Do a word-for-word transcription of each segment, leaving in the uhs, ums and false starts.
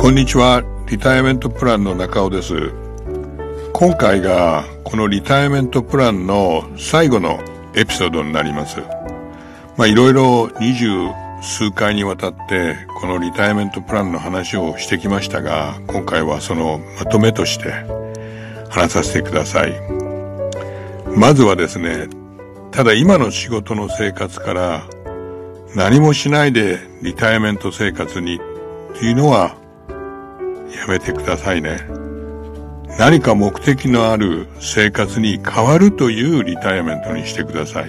こんにちは。リタイアメントプランの中尾です。今回がこのリタイアメントプランの最後のエピソードになります。まあいろいろ二十数回にわたってこのリタイアメントプランの話をしてきましたが、今回はそのまとめとして話させてください。まずはですね、ただ今の仕事の生活から何もしないでリタイアメント生活にっていうのはやめてくださいね。何か目的のある生活に変わるというリタイアメントにしてください。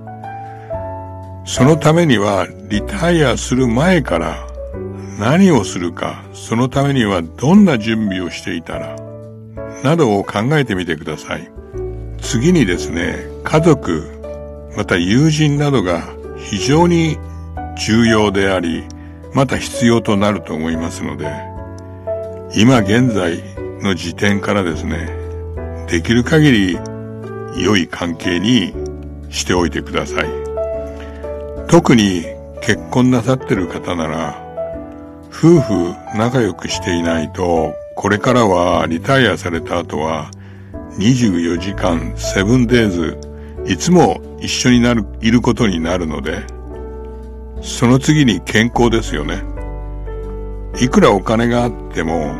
そのためにはリタイアする前から何をするか、そのためにはどんな準備をしていたらなどを考えてみてください。次にですね、家族また友人などが非常に重要であり、また必要となると思いますので、今現在の時点からですね、できる限り良い関係にしておいてください。特に結婚なさってる方なら、夫婦仲良くしていないと、これからはリタイアされた後はにじゅうよじかん、セブンデイズ、いつも一緒になる、いることになるので、その次に健康ですよね。いくらお金があっても、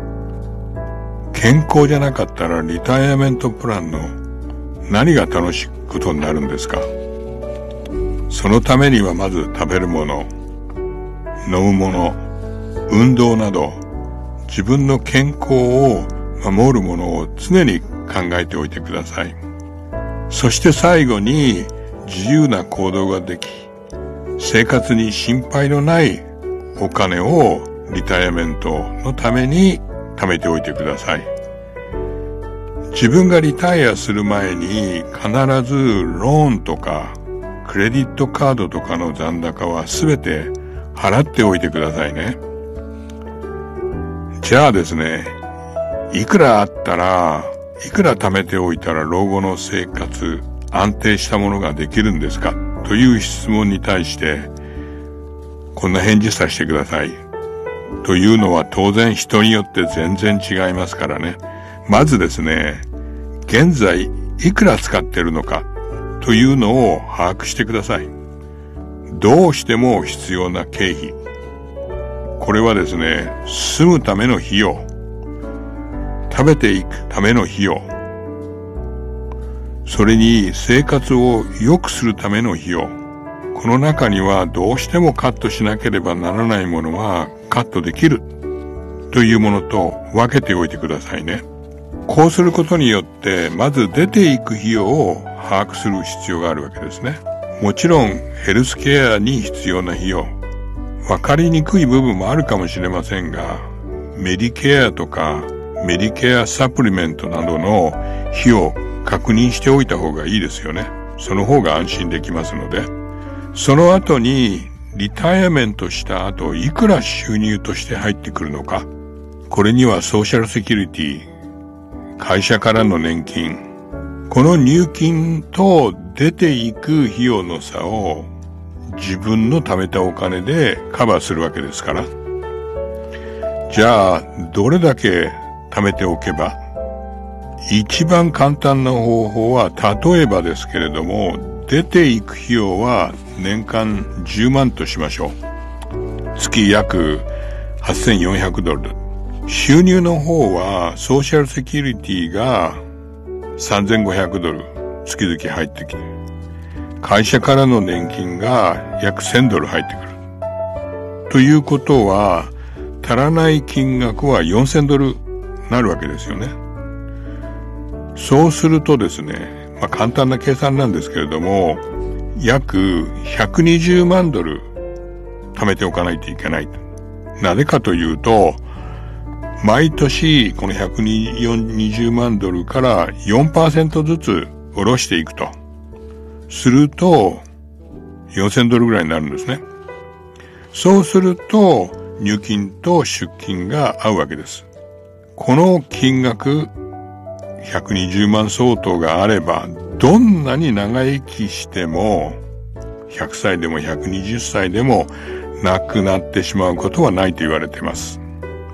健康じゃなかったらリタイアメントプランの何が楽しいことになるんですか。そのためにはまず食べるもの、飲むもの、運動など、自分の健康を守るものを常に考えておいてください。そして最後に自由な行動ができ、生活に心配のないお金をリタイアメントのために貯めておいてください。自分がリタイアする前に必ずローンとかクレディットカードとかの残高はすべて払っておいてくださいね。じゃあですね、いくらあったら、いくら貯めておいたら老後の生活安定したものができるんですかという質問に対してこんな返事させてください。というのは当然人によって全然違いますからね。まずですね、現在いくら使ってるのかというのを把握してください。どうしても必要な経費。これはですね、住むための費用、食べていくための費用、それに生活を良くするための費用。この中にはどうしてもカットしなければならないものはカットできるというものと分けておいてくださいね。こうすることによってまず出ていく費用を把握する必要があるわけですね。もちろんヘルスケアに必要な費用、分かりにくい部分もあるかもしれませんが、メディケアとかメディケアサプリメントなどの費用確認しておいた方がいいですよね。その方が安心できますので。その後にリタイアメントした後いくら収入として入ってくるのか。これにはソーシャルセキュリティ、会社からの年金、この入金と出ていく費用の差を自分の貯めたお金でカバーするわけですから。じゃあどれだけ貯めておけば。一番簡単な方法は、例えばですけれども、出ていく費用は年間じゅうまんとしましょう。月約はっせんよんひゃくドル。収入の方はソーシャルセキュリティがさんぜんごひゃくドル月々入ってきて、会社からの年金が約せんドル入ってくる。ということは、足らない金額はよんせんドルなるわけですよね。そうするとですね、まあ簡単な計算なんですけれども、約ひゃくにじゅうまんドル貯めておかないといけない。なぜかというと、毎年このひゃくにじゅうまんドルから よんパーセント ずつ下ろしていくと。すると、よんせんドルぐらいになるんですね。そうすると、入金と出金が合うわけです。この金額、ひゃくにじゅうまん相当があれば、どんなに長生きしても、ひゃくさいでもひゃくにじゅっさいでも亡くなってしまうことはないと言われています。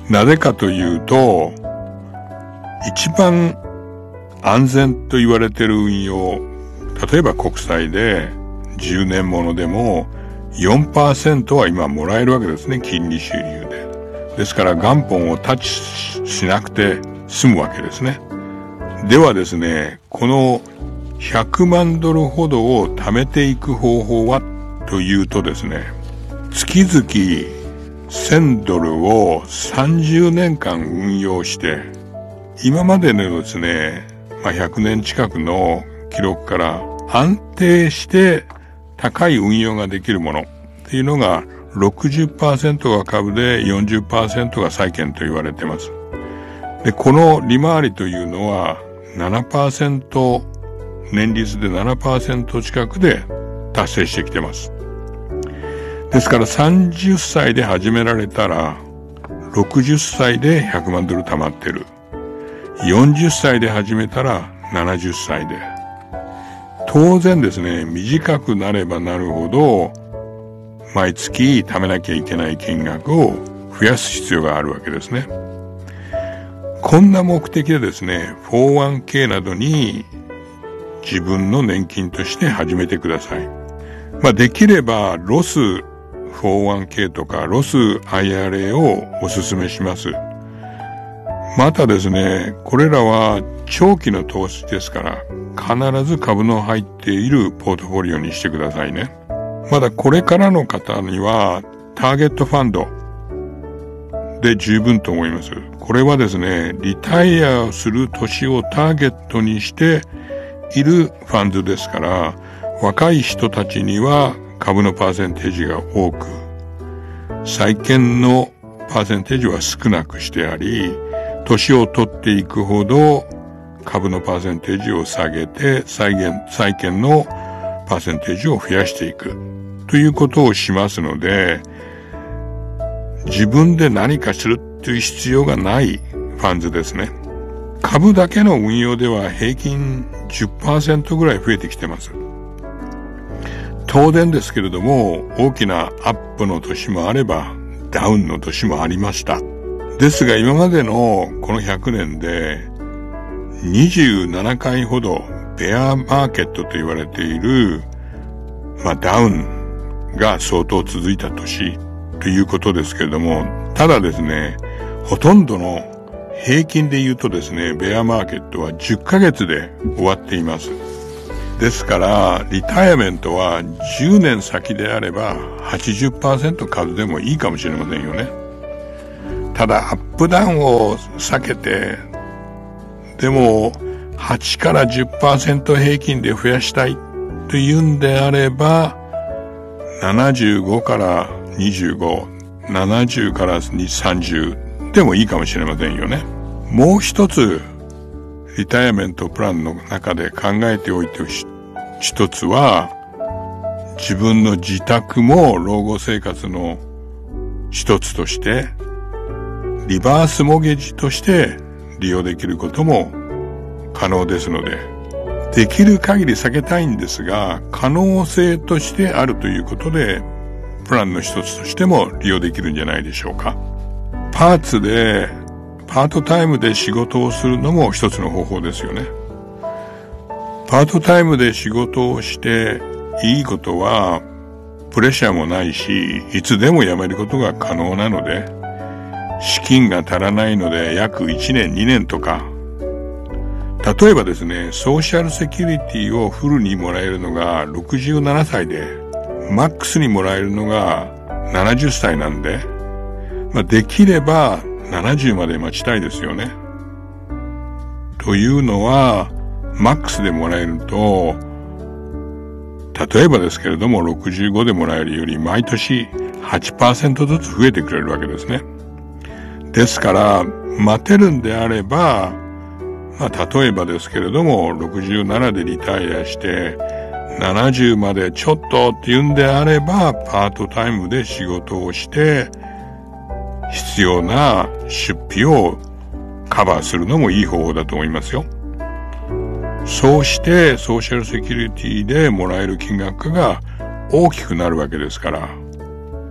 なぜかというと、一番安全と言われている運用、例えば国債でじゅうねんものでも よんパーセント は今もらえるわけですね、金利収入で。ですから元本をタッチしなくて済むわけですね。ではですね、このひゃくまんドルほどを貯めていく方法はというとですね、月々せんドルをさんじゅうねんかん運用して、今までのですね、まあ、ひゃくねん近くの記録から安定して高い運用ができるものっていうのが ろくじゅっパーセント が株で よんじゅっパーセント が債券と言われています。で、この利回りというのは ななパーセント、年率で ななパーセント 近くで達成してきてます。ですからさんじゅっさいで始められたらろくじゅっさいでひゃくまんドル貯まってる。よんじゅっさいで始めたらななじゅっさいで。当然ですね、短くなればなるほど毎月貯めなきゃいけない金額を増やす必要があるわけですね。こんな目的でですね、フォーワンケー などに自分の年金として始めてください。まあできればロス フォーワンケー とかロス アイアールエー をお勧めします。またですね、これらは長期の投資ですから必ず株の入っているポートフォリオにしてくださいね。まだこれからの方にはターゲットファンドで十分と思います。これはですね、リタイアをする年をターゲットにしているファンドですから、若い人たちには株のパーセンテージが多く、債券のパーセンテージは少なくしてあり、年を取っていくほど株のパーセンテージを下げて債券、債券のパーセンテージを増やしていくということをしますので、自分で何かするという必要がないファンドですね。株だけの運用では平均 じゅっパーセント ぐらい増えてきてます。当然ですけれども、大きなアップの年もあればダウンの年もありました。ですが今までのこのひゃくねんでにじゅうななかいほどベアマーケットと言われている、まあダウンが相当続いた年ということですけれども、ただですね、ほとんどの平均で言うとですね、ベアマーケットはじゅっかげつで終わっています。ですから、リタイアメントはじゅうねん先であれば はちじゅっパーセント 数でもいいかもしれませんよね。ただ、アップダウンを避けて、でもはちから じゅっパーセント 平均で増やしたいというんであれば、ななじゅうごからにじゅうご、ななじゅうからさんじゅうでもいいかもしれませんよね。もう一つ、リタイアメントプランの中で考えておいて一つは、自分の自宅も老後生活の一つとして、リバースモゲージとして利用できることも可能ですので、できる限り避けたいんですが、可能性としてあるということで、プランの一つとしても利用できるんじゃないでしょうか。パーツで、パートタイムで仕事をするのも一つの方法ですよね。パートタイムで仕事をしていいことは、プレッシャーもないし、いつでも辞めることが可能なので、資金が足らないので約いちねんにねんとか、例えばですね、ソーシャルセキュリティをフルにもらえるのがろくじゅうななさいで、マックスにもらえるのがななじゅっさいなんで、まあ、できればななじゅうまで待ちたいですよね。というのは、マックスでもらえると、例えばですけれどもろくじゅうごでもらえるより毎年 はちパーセント ずつ増えてくれるわけですね。ですから、待てるんであれば、まあ、例えばですけれども、ろくじゅうななでリタイアして、ななじゅうまでちょっとっていうんであれば、パートタイムで仕事をして、必要な出費をカバーするのもいい方法だと思いますよ。そうして、ソーシャルセキュリティでもらえる金額が大きくなるわけですから、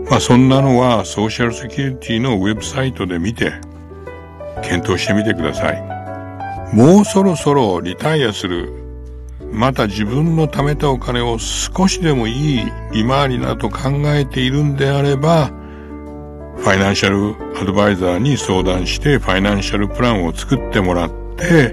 まあそんなのはソーシャルセキュリティのウェブサイトで見て検討してみてください。もうそろそろリタイアする、また自分の貯めたお金を少しでもいい利回りなと考えているんであれば、ファイナンシャルアドバイザーに相談してファイナンシャルプランを作ってもらって、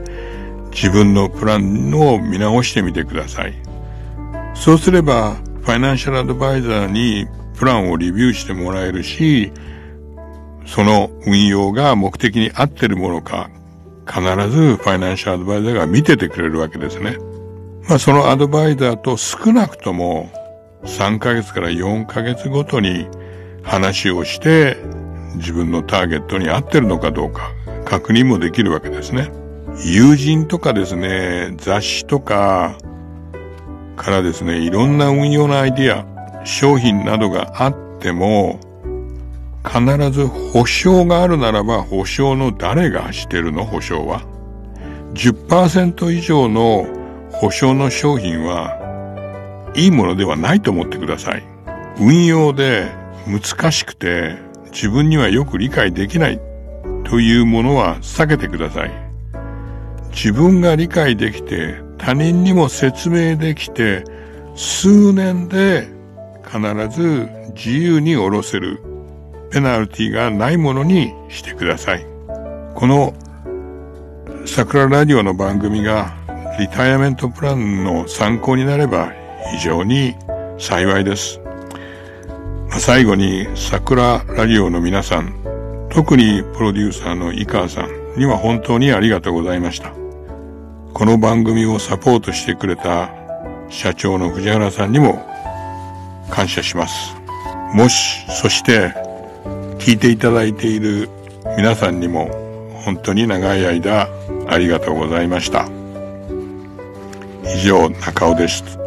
自分のプランを見直してみてください。そうすればファイナンシャルアドバイザーにプランをリビューしてもらえるし、その運用が目的に合ってるものか、必ずファイナンシャルアドバイザーが見ててくれるわけですね。まあそのアドバイザーと少なくともさんかげつからよんかげつごとに話をして、自分のターゲットに合ってるのかどうか確認もできるわけですね。友人とかですね、雑誌とかからですね、いろんな運用のアイディア、商品などがあっても、必ず保証があるならば、保証の誰がしてるの？保証は じゅっパーセント 以上の保証の商品はいいものではないと思ってください。運用で難しくて自分にはよく理解できないというものは避けてください。自分が理解できて他人にも説明できて数年で必ず自由に下ろせるペナルティがないものにしてください。この桜ラジオの番組がリタイアメントプランの参考になれば非常に幸いです。まあ、最後に桜ラジオの皆さん、特にプロデューサーの井川さんには本当にありがとうございました。この番組をサポートしてくれた社長の藤原さんにも感謝します。もし、そして聞いていただいている皆さんにも本当に長い間ありがとうございました。以上、中尾です。